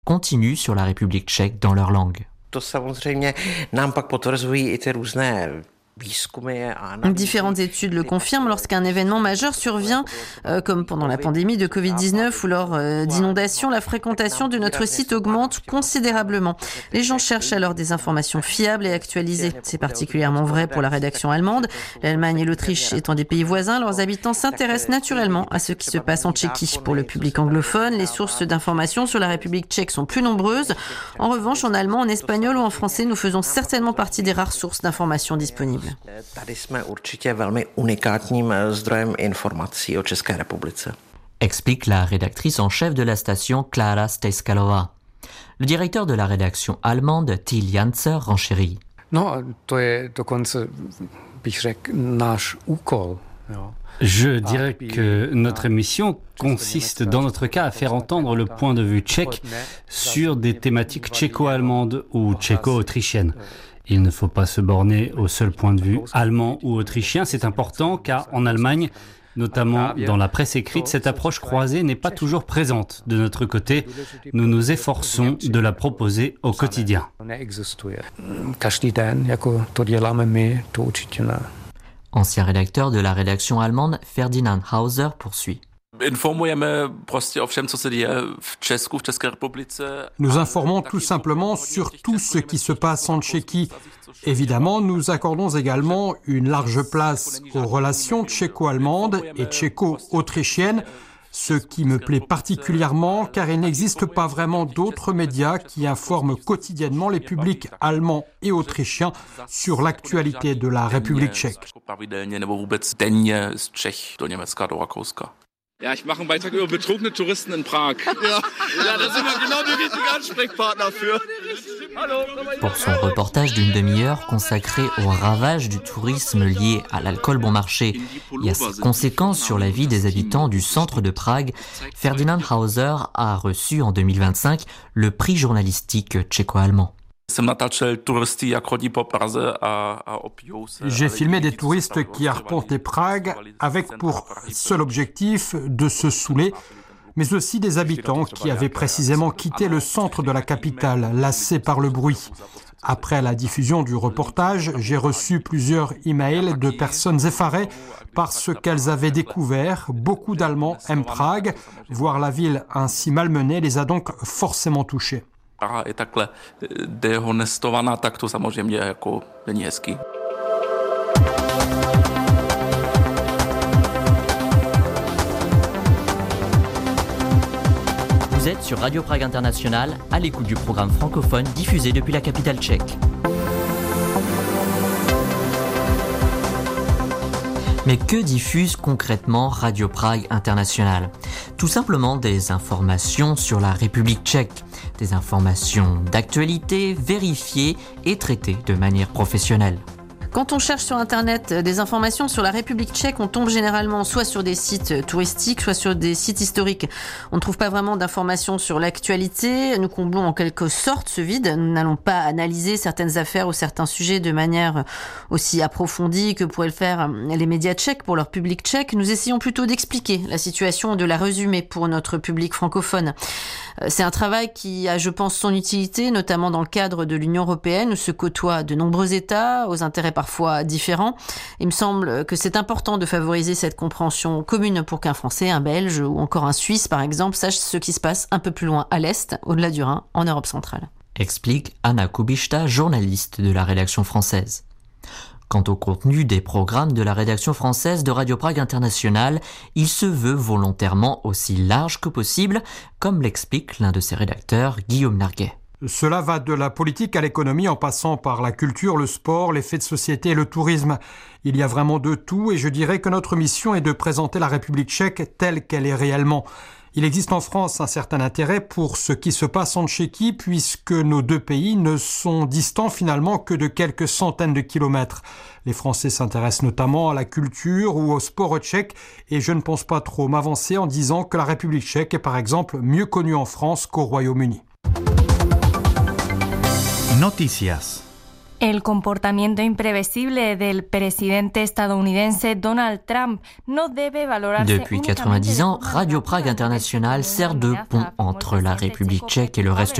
continuent sur la République tchèque dans leur langue. To samozřejmě nám pak potvrzují i ty různé. Différentes études le confirment, lorsqu'un événement majeur survient, comme pendant la pandémie de Covid-19 ou lors d'inondations, la fréquentation de notre site augmente considérablement. Les gens cherchent alors des informations fiables et actualisées. C'est particulièrement vrai pour la rédaction allemande. L'Allemagne et l'Autriche étant des pays voisins, leurs habitants s'intéressent naturellement à ce qui se passe en Tchéquie. Pour le public anglophone, les sources d'informations sur la République tchèque sont plus nombreuses. En revanche, en allemand, en espagnol ou en français, nous faisons certainement partie des rares sources d'informations disponibles. Tady jsme určitě velmi unikátním zdrojem informací o České republice. Explique la rédactrice en chef de la station Klára Stejskalová. Le directeur de la rédaction allemande, Till Janzer, renchérit. No, to je dokonce, bych řekl, náš úkol. Je dirais que notre mission consiste, dans notre cas, à faire entendre le point de vue tchèque sur des thématiques tchéco-allemandes ou tchéco-autrichiennes. Il ne faut pas se borner au seul point de vue allemand ou autrichien. C'est important car en Allemagne, notamment dans la presse écrite, cette approche croisée n'est pas toujours présente. De notre côté, nous nous efforçons de la proposer au quotidien. Ancien rédacteur de la rédaction allemande, Ferdinand Hauser poursuit. Nous informons tout simplement sur tout ce qui se passe en Tchéquie. Évidemment, nous accordons également une large place aux relations tchéco-allemandes et tchéco-autrichiennes, ce qui me plaît particulièrement car il n'existe pas vraiment d'autres médias qui informent quotidiennement les publics allemands et autrichiens sur l'actualité de la République tchèque. Ja, ich mache einen Beitrag über betrunkene Touristen in Prag. Ja, da sind wir genau die richtigen Ansprechpartner für. Pour son reportage d'une demi-heure consacré aux ravages du tourisme lié à l'alcool bon marché et à ses conséquences sur la vie des habitants du centre de Prague, Ferdinand Hauser a reçu en 2025 le prix journalistique tchéco-allemand. J'ai filmé des touristes qui arpentaient Prague avec pour seul objectif de se saouler, mais aussi des habitants qui avaient précisément quitté le centre de la capitale, lassés par le bruit. Après la diffusion du reportage, j'ai reçu plusieurs emails de personnes effarées par ce qu'elles avaient découvert. Beaucoup d'Allemands aiment Prague. Voir la ville ainsi malmenée les a donc forcément touchés. Praha je takhle dehonestovaná, tak to samozřejmě jako není hezký. Vous êtes sur Radio Prague International, à l'écoute du programme francophone diffusé depuis la capitale tchèque. Mais que diffuse concrètement Radio Prague International ? Tout simplement des informations sur la République tchèque, des informations d'actualité vérifiées et traitées de manière professionnelle. Quand on cherche sur Internet des informations sur la République tchèque, on tombe généralement soit sur des sites touristiques, soit sur des sites historiques. On ne trouve pas vraiment d'informations sur l'actualité. Nous comblons en quelque sorte ce vide. Nous n'allons pas analyser certaines affaires ou certains sujets de manière aussi approfondie que pourraient le faire les médias tchèques pour leur public tchèque. Nous essayons plutôt d'expliquer la situation, de la résumer pour notre public francophone. C'est un travail qui a, je pense, son utilité, notamment dans le cadre de l'Union européenne où se côtoient de nombreux États, aux intérêts parfois différents. Il me semble que c'est important de favoriser cette compréhension commune pour qu'un Français, un Belge ou encore un Suisse, par exemple, sache ce qui se passe un peu plus loin à l'Est, au-delà du Rhin, en Europe centrale. Explique Anna Kubishta, journaliste de la rédaction française. Quant au contenu des programmes de la rédaction française de Radio Prague International, il se veut volontairement aussi large que possible, comme l'explique l'un de ses rédacteurs, Guillaume Narguet. Cela va de la politique à l'économie en passant par la culture, le sport, les faits de société et le tourisme. Il y a vraiment de tout et je dirais que notre mission est de présenter la République tchèque telle qu'elle est réellement. Il existe en France un certain intérêt pour ce qui se passe en Tchéquie puisque nos deux pays ne sont distants finalement que de quelques centaines de kilomètres. Les Français s'intéressent notamment à la culture ou au sport tchèque et je ne pense pas trop m'avancer en disant que la République tchèque est par exemple mieux connue en France qu'au Royaume-Uni. Noticias. El comportamiento imprevisible del presidente estadounidense Donald Trump no debe valorarse. Depuis 90 ans, Radio Prague International sert de pont entre la République tchèque et le reste